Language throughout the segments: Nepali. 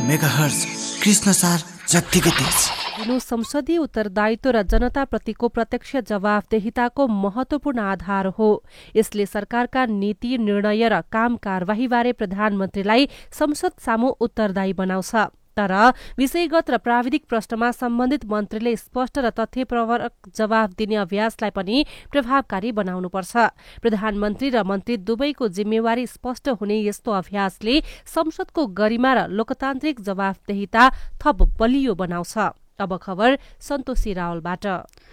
मेगाहर्ज कृष्णसार जत्तिकै तेज। संसदीय उत्तरदायित्व र जनताप्रतिको प्रत्यक्ष जवाफदेहिताको महत्वपूर्ण आधार हो। यसले सरकारका नीति, निर्णय र काम कारबाहीबारे प्रधानमन्त्रीलाई संसद सामु उत्तरदायी बनाउँछ। तर विषयगत र प्राविधिक प्रश्नमा सम्बन्धित मन्त्रीले स्पष्ट र तथ्यप्रवरक जवाफ दिने अभ्यासलाई पनि प्रभावकारी बनाउनुपर्छ। प्रधानमन्त्री र मन्त्री दुवैको जिम्मेवारी स्पष्ट हुने यस्तो अभ्यासले संसदको गरिमा र लोकतान्त्रिक जवाफदेहिता थप बलियो बनाउँछ। अब खबर सन्तोषी रावलबाट।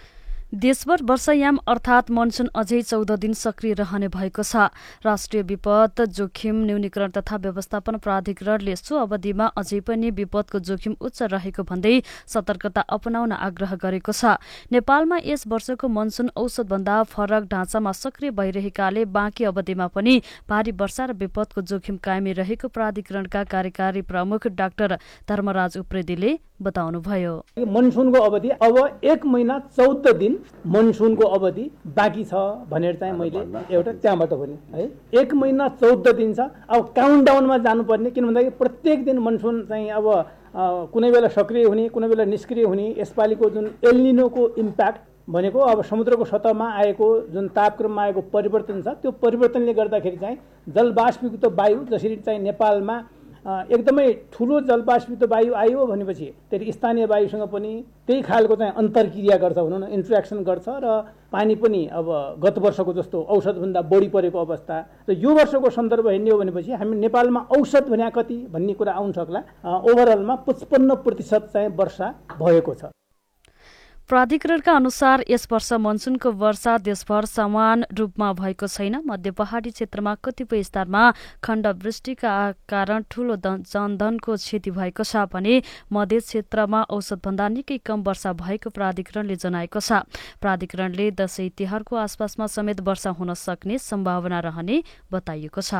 देशभर वर्षायाम अर्थात मनसुन अझै 14 दिन सक्रिय रहने भएको छ। राष्ट्रिय विपद जोखिम न्यूनीकरण तथा व्यवस्थापन प्राधिकरणले सो अवधिमा अझै पनि विपदको जोखिम उच्च रहेको भन्दै सतर्कता अपनाउन आग्रह गरेको छ। नेपालमा यस वर्षको मनसुन औसतभन्दा फरक ढाँचामा सक्रिय भइरहेकाले बाँकी अवधिमा पनि भारी वर्षा र विपदको जोखिम कायमी रहेको प्राधिकरणका कार्यकारी प्रमुख डाक्टर धर्मराज उप्रेतीले बताउनुभयो। मनसुनको अवधि अब 1 महिना 14 दिन मनसुनको अवधि बाँकी छ भनेर चाहिँ मैले एउटा त्यहाँबाट पनि है 1 महिना 14 दिन छ। अब काउन्टडाउनमा जानुपर्ने, किन भन्दाखेरि प्रत्येक दिन मनसुन चाहिँ अब कुनै बेला सक्रिय हुने, कुनै बेला निष्क्रिय हुने। यसपालिको जुन एल्निनोको इम्प्याक्ट भनेको अब समुद्रको सतहमा आएको जुन तापक्रममा आएको परिवर्तन छ, त्यो परिवर्तनले गर्दाखेरि चाहिँ जलवाष्पयुक्त वायु जसरी चाहिँ नेपालमा एकदमै ठुलो जलवाष्पित वायु आयो भनेपछि त्यही स्थानीय वायुसँग पनि त्यही खालको चाहिँ अन्तर्क्रिया गर्छ, भनौँ न, इन्ट्रेक्सन गर्छ र पानी पनि अब गत वर्षको जस्तो औसतभन्दा बढी परेको अवस्था र यो वर्षको सन्दर्भ हेर्ने हो भनेपछि हामी नेपालमा औसत भने कति भन्ने कुरा आउन सक्ला। ओभरअलमा 55% चाहिँ वर्षा भएको छ। प्राधिकरणका अनुसार यस वर्ष मनसुनको वर्षा देशभर समान रूपमा भएको छैन। मध्य पहाडी क्षेत्रमा कतिपय स्थानमा खण्डवृष्टिका कारण ठूलो जनधनको क्षति भएको छ भने मध्य क्षेत्रमा औसतभन्दा निकै कम वर्षा भएको प्राधिकरणले जनाएको छ। प्राधिकरणले दशैं तिहारको आसपासमा समेत वर्षा हुन सक्ने सम्भावना रहने बताइएको छ।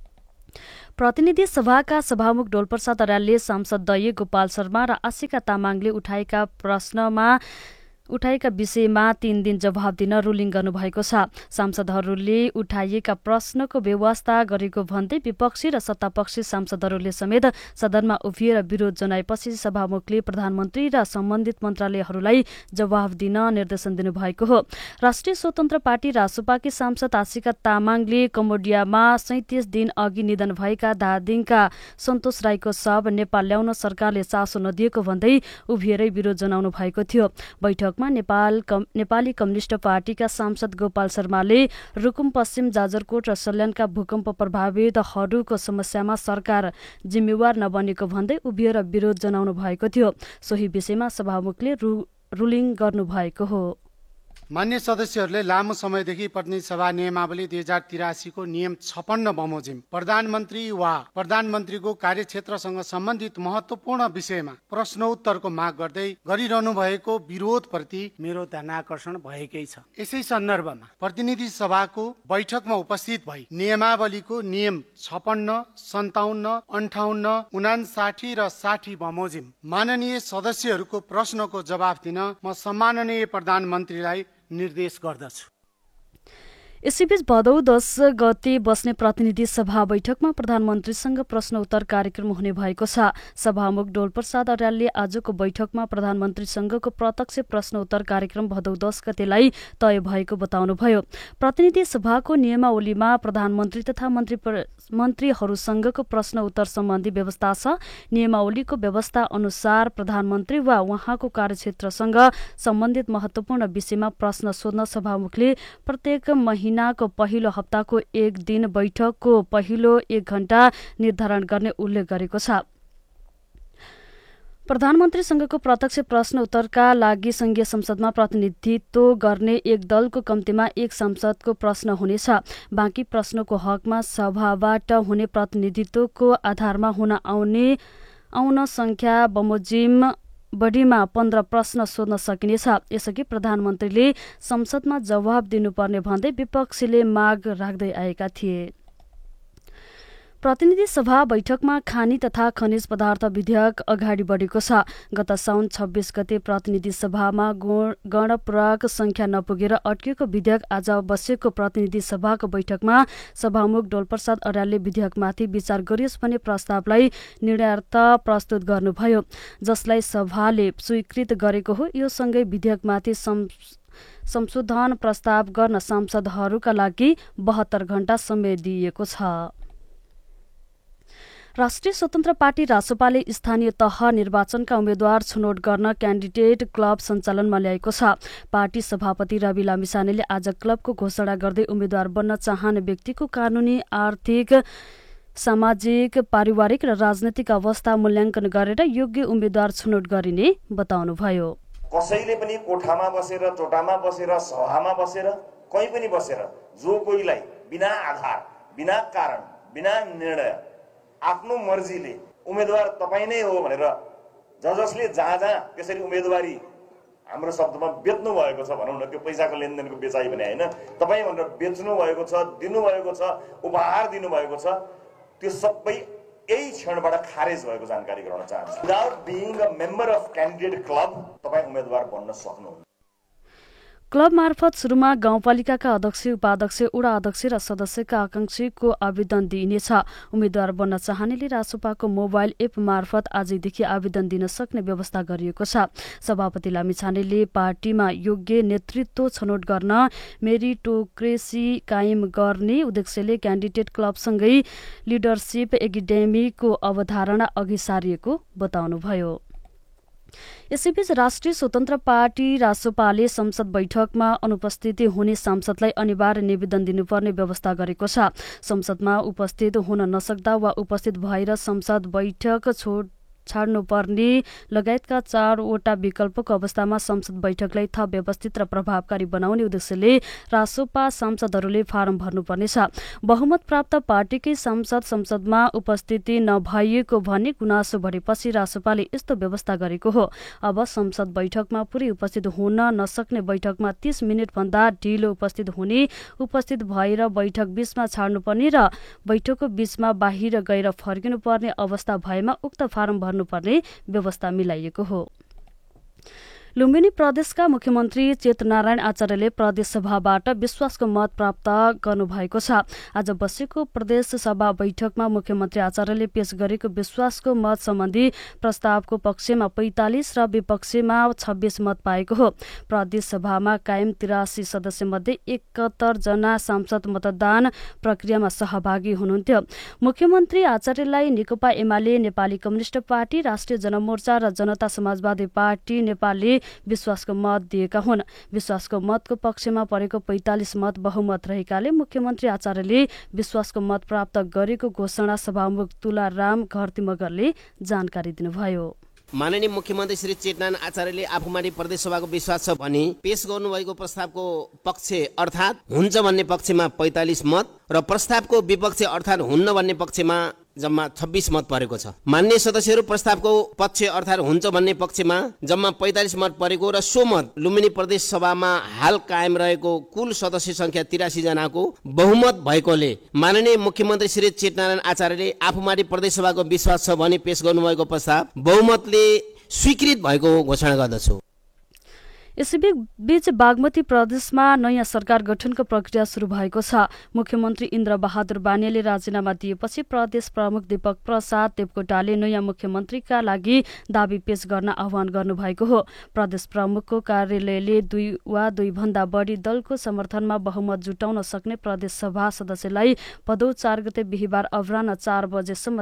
प्रतिनिधि सभाका सभामुख डोलप्रसाद अर्यालले सांसद दय गोपाल शर्मा र आशिका तामाङले उठाएका विषयमा 3 दिन जवाब दिन रुलिङ गर्नुभएको छ। सांसदहरूले उठाइएका प्रश्नको व्यवस्था गरेको भन्दै विपक्षी र सत्तापक्षी सांसदहरूले समेत सदनमा उभिएर विरोध जनाएपछि सभामुखले प्रधानमन्त्री र सम्बन्धित मन्त्रालयहरूलाई जवाब दिन निर्देशन दिनुभएको हो। राष्ट्रिय स्वतन्त्र पार्टी रासोपाकी सांसद आशिका तामाङले कम्बोडियामा 37 दिन अघि निधन भएका धादिङका सन्तोष राईको शव नेपाल ल्याउन सरकारले चासो नदिएको भन्दै उभिएरै विरोध जनाउनु भएको थियो। बैठकमा नेपाली कम्युनिष्ट पार्टीका सांसद गोपाल शर्माले रुकुम पश्चिम, जाजरकोट र सल्यानका भूकम्प प्रभावितहरूको समस्यामा सरकार जिम्मेवार नबनेको भन्दै उभिएर विरोध जनाउनु भएको थियो। सोही विषयमा सभामुखले रुलिङ गर्नुभएको हो। मान्य सदस्यहरूले लामो समयदेखि प्रतिनिधि सभा नियमावली 2083 को नियम 56 बमोजिम प्रधानमन्त्री वा प्रधानमन्त्रीको कार्यक्षेत्रसँग सम्बन्धित महत्वपूर्ण विषयमा प्रश्नोत्तरको माग गर्दै गरिरहनु भएको विरोधप्रति मेरो ध्यानाकर्षण भएकै छ। यसै सन्दर्भमा प्रतिनिधि सभाको बैठकमा उपस्थित भई नियमावलीको नियम 56, 57, 58, 59 र 60 बमोजिम माननीय सदस्यहरूको प्रश्नको जवाफ दिन म सम्माननीय प्रधानमन्त्रीलाई निर्देश गर्दछु। यसैबीच भदौ 10 गते बस्ने प्रतिनिधि सभा बैठकमा प्रधानमन्त्रीसँग प्रश्नोत्तर कार्यक्रम हुने भएको छ। सभामुख डोलप्रसाद अर्यालले आजको बैठकमा प्रधानमन्त्रीसँगको प्रत्यक्ष प्रश्नोत्तर कार्यक्रम भदौ 10 गतेलाई तय भएको बताउनुभयो। प्रतिनिधि सभाको नियमावलीमा प्रधानमन्त्री तथा मन्त्रीहरूसँगको प्रश्नोत्तर सम्बन्धी व्यवस्था छ। नियमावलीको व्यवस्था अनुसार प्रधानमन्त्री वा उहाँको कार्यक्षेत्रसँग सम्बन्धित महत्वपूर्ण विषयमा प्रश्न सोध्न सभामुखले प्रत्येक महिनाको पहिलो हप्ताको 1 दिन बैठकको पहिलो 1 घण्टा निर्धारण गर्ने उल्लेख गरेको छ। प्रधानमन्त्रीसँगको प्रत्यक्ष प्रश्न उत्तरका लागि संघीय संसदमा प्रतिनिधित्व गर्ने एक दलको कम्तीमा 1 सांसदको प्रश्न हुनेछ। बाँकी प्रश्नको हकमा सभाबाट हुने प्रतिनिधित्वको आधारमा आउन संख्या बमोजिम बढीमा 15 प्रश्न सोध्न सकिनेछ। यसअघि प्रधानमन्त्रीले संसदमा जवाब दिनुपर्ने भन्दै विपक्षीले माग राख्दै आएका थिए। प्रतिनिधि सभा बैठकमा खानी तथा खनिज पदार्थ विधेयक अगाडि बढेको छ। गत साउन 26 गते प्रतिनिधि सभामा गणपूरक संख्या नपुगेर अड्किएको विधेयक आज बसेको प्रतिनिधि सभाको बैठकमा सभामुख डोलप्रसाद अर्यालले विधेयकमाथि विचार गरियोस् भन्ने प्रस्तावलाई निर्णयार्थ प्रस्तुत गर्नुभयो, जसलाई सभाले स्वीकृत गरेको हो। यो सँगै विधेयकमाथि संशोधन प्रस्ताव गर्न सांसदहरूका लागि 72 घण्टा समय दिइएको छ। राष्ट्रिय स्वतन्त्र पार्टी रासोपाले स्थानीय तह निर्वाचनका उम्मेद्वार छनौट गर्न क्यान्डिडेट क्लब सञ्चालनमा ल्याएको छ। पार्टी सभापति रवि लामिछानेले आज क्लबको घोषणा गर्दै उम्मेद्वार बन्न चाहने व्यक्तिको कानूनी, आर्थिक, सामाजिक, पारिवारिक र राजनैतिक अवस्था मूल्याङ्कन गरेर योग्य उम्मेद्वार छनौट गरिने बताउनुभयो। कसैले पनि कोठामा बसेर, टोटामा बसेर, सभामा बसेर, कहीँ पनि बसेर जो कोहीलाई बिना आधार, बिना कारण, बिना निर्णय आफ्नो मर्जीले उम्मेदवार तपाईँ नै हो भनेर जसले जहाँ त्यसरी उम्मेदवारी हाम्रो शब्दमा बेच्नु भएको छ भनौँ न, त्यो पैसाको लेनदेनको बेचाइ भने होइन, तपाईँ भनेर बेच्नु भएको छ, दिनुभएको छ, उपहार दिनुभएको छ, त्यो सबै यही क्षणबाट खारेज भएको जानकारी गराउन चाहन्छु। Without being a member of candidate club तपाईँ उम्मेदवार बन्न सक्नुहुन्न। क्लब मार्फत सुरुमा गाउँपालिकाका अध्यक्ष, उपाध्यक्ष, वडा अध्यक्ष र सदस्यका आकांक्षीको आवेदन दिइनेछ। उम्मेद्वार बन्न चाहनेले रासोपाको मोबाइल एप मार्फत आजैदेखि आवेदन दिन सक्ने व्यवस्था गरिएको छ। सभापति लामिछानेले पार्टीमा योग्य नेतृत्व छनौट गर्न मेरिटोक्रेसी कायम गर्ने उद्देश्यले क्यान्डिडेट क्लबसँगै लिडरसिप एकाडेमीको अवधारणा अघि सारिएको बताउनुभयो। यसैबीच राष्ट्रिय स्वतन्त्र पार्टी रासोपाले संसद बैठकमा अनुपस्थित हुने सांसदलाई अनिवार्य निवेदन दिनुपर्ने व्यवस्था गरेको छ। संसदमा उपस्थित हुन नसक्दा वा उपस्थित भएर संसद बैठक छाड्नुपर्ने लगायतका 4वटा विकल्पको अवस्थामा संसद बैठकलाई थप व्यवस्थित र प्रभावकारी बनाउने उद्देश्यले रासोपा सांसदहरूले फारम भर्नुपर्नेछ। बहुमत प्राप्त पार्टीकै सांसद संसदमा उपस्थिति नभएको भन्ने गुनासो बढेपछि रासोपाले यस्तो व्यवस्था गरेको हो। अब संसद बैठकमा पुरै उपस्थित हुन नसक्ने बैठकमा 30 मिनेटभन्दा ढिलो उपस्थित हुने, उपस्थित भएर बैठक बीचमा छाड्नुपर्ने र बैठकको बीचमा बाहिर गएर फर्किनुपर्ने अवस्था भएमा उक्त फारम पर्ने व्यवस्था मिलाइएको हो। लुम्बिनी प्रदेशका मुख्यमन्त्री चेतनारायण आचार्यले प्रदेश सभाबाट विश्वासको मत प्राप्त गर्नुभएको छ। आज बसेको प्रदेश सभा बैठकमा मुख्यमन्त्री आचार्यले पेश गरेको विश्वासको मत सम्बन्धी प्रस्तावको पक्षमा 45 र विपक्षमा 26 मत पाएको हो। प्रदेश सभामा कायम 83 सदस्य मध्ये 71 जना सांसद मतदान प्रक्रियामा सहभागी हुनुहुन्थ्यो। मुख्यमन्त्री आचार्यलाई नेकपा एमाले, नेपाली कम्युनिष्ट पार्टी, राष्ट्रिय जनमोर्चा र जनता समाजवादी पार्टी नेपालले विश्वासको मत दिएका हुन्। विश्वासको मतको पक्षमा परेको 45 मत बहुमत रहेकाले मुख्यमन्त्री आचार्यले विश्वासको मत प्राप्त गरेको घोषणा सभामुख तुलाराम घरती मगरले जानकारी दिनुभयो। माननीय मुख्यमन्त्री श्री चेतनारायण आचार्यले आफूमाथि प्रदेश सभाको विश्वास छ भनी पेश गर्नुभएको प्रस्तावको पक्ष अर्थात् हुन्छ भन्ने पक्षमा 45 मत र प्रस्तावको विपक्ष अर्थात् हुन्न भन्ने पक्षमा जम्मा 26 मत परेको छ। मान्य सदस्यहरू प्रस्तावको पक्ष अर्थात् हुन्छ भन्ने पक्षमा जम्मा 45 मत परेको र सो मत लुम्बिनी प्रदेश सभामा हाल कायम रहेको कुल सदस्य संख्या 83 जनाको बहुमत भएकोले माननीय मुख्यमन्त्री श्री चेतनारायण आचार्यले आफूमाथि प्रदेश सभाको विश्वास छ भनी पेश गर्नुभएको प्रस्ताव बहुमतले स्वीकृत भएको घोषणा गर्दछु। यसैबीच बागमती प्रदेशमा नयाँ सरकार गठनको प्रक्रिया सुरु भएको छ। मुख्यमन्त्री इन्द्र बहादुर बानियाले राजीनामा दिएपछि प्रदेश प्रमुख दीपक प्रसाद देवकोटाले नयाँ मुख्यमन्त्रीका लागि दाबी पेश गर्न आह्वान गर्नुभएको हो। प्रदेश प्रमुखको कार्यालयले 2 वा 2 भन्दा बढी दलको समर्थनमा बहुमत जुटाउन सक्ने प्रदेश सभा सदस्यलाई भदौ 4 गते बिहिबार अपराह्न 4 बजेसम्म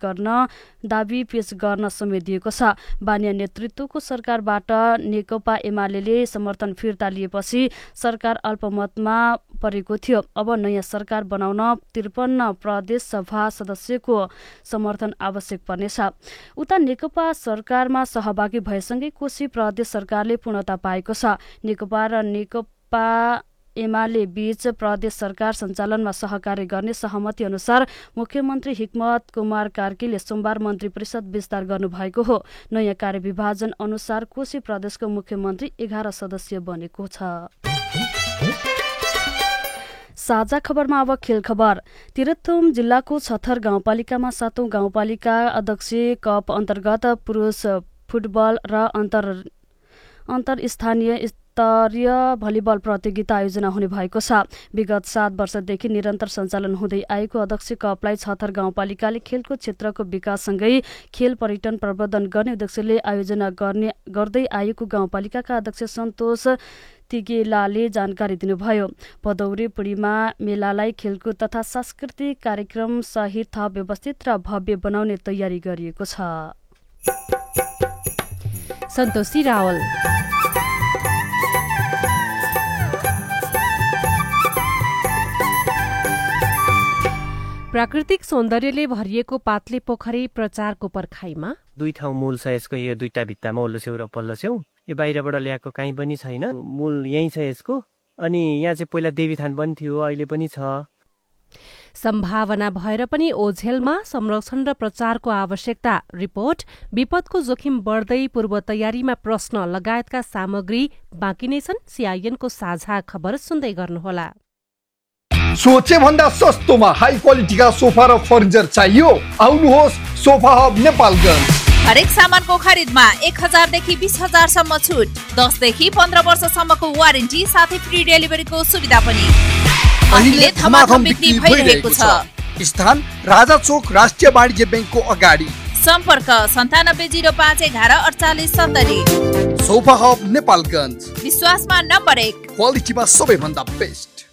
दाबी पेश गर्न समय दिएको छ। बानिया नेतृत्वको सरकारबाट नेकपा एमाले समर्थन फिर्ता लिएपछि सरकार अल्पमतमा परेको थियो। अब नयाँ सरकार बनाउन 53 प्रदेश सभा सदस्यको समर्थन आवश्यक पर्नेछ। उता नेकपा सरकारमा सहभागी भएसँगै कोशी प्रदेश सरकारले पूर्णता पाएको छ। नेकपा र नेकपा एमाले बीच प्रदेश सरकार सञ्चालनमा सहकार्य गर्ने सहमति अनुसार मुख्यमन्त्री हिक्मत कुमार कार्कीले सोमबार मन्त्री परिषद विस्तार गर्नुभएको हो। नयाँ कार्यविभाजन अनुसार कोशी प्रदेशको मुख्यमन्त्री 11 सदस्य बनेको छ। साझा खबरमा अब खेल खबर। तेह्रथुम जिल्लाको छथर गाउँपालिकामा 7औं गाउँपालिका अध्यक्ष कप अन्तर्गत पुरुष फुटबल र अन्तर स्थानीय स्तरीय भलिबल प्रतियोगिता आयोजना हुने भएको छ। विगत 7 वर्षदेखि निरन्तर सञ्चालन हुँदै आएको अध्यक्ष कपलाई छथर गाउँपालिकाले खेलको क्षेत्रको विकाससँगै खेल पर्यटन प्रवर्धन गर्ने उद्देश्यले आयोजना गर्दै आएको गाउँपालिकाका अध्यक्ष सन्तोष तिगेलाले जानकारी दिनुभयो। भदौरे पूर्णिमा मेलालाई खेलकुद तथा सांस्कृतिक कार्यक्रम सहित थप व्यवस्थित र भव्य बनाउने तयारी गरिएको छ। सन्तोषी रावल। प्राकृतिक सौन्दर्यले भरिएको पातले पोखरी प्रचारको पर्खाइमा 2 ठाउँ मूल छ यसको। यो 2टा भित्तामा ओल्लो छेउ र पल्लो छेउ। यो बाहिरबाट ल्याएको काहीँ पनि छैन। मूल यही छ यसको। अनि यहाँ चाहिँ पहिला देवीथान पनि थियो, अहिले पनि छ। सम्भावना भएर पनि ओझेलमा संरक्षण र प्रचारको आवश्यकता। रिपोर्ट। विपदको जोखिम बढ्दै पूर्व तयारीमा प्रश्न लगायतका सामग्री बाँकी नै छन्। सीआईएनको साझा खबर सुन्दै गर्नुहोला। सोचे भन्दा सस्तोमा हाई क्वालिटीका सोफा र फर्निचर चाहियो? आउनुहोस् सोफा हब नेपालगञ्ज। हरेक सामानको खरिदमा 1000 देखि 20000 सम्म छुट, 10 देखि 15 वर्षसम्मको वारेन्टी साथै फ्री डेलिभरीको सुविधा पनि। अहिले धमाधम बिक्री भइरहेको छ। स्थान राजा चोक राष्ट्रिय वाणिज्य बैंकको अगाडि। सम्पर्क 9705 11 48 70। Sofa hub Nepalgunj. विश्वासमा नम्बर 1, क्वालिटीमा सबैभन्दा बेस्ट।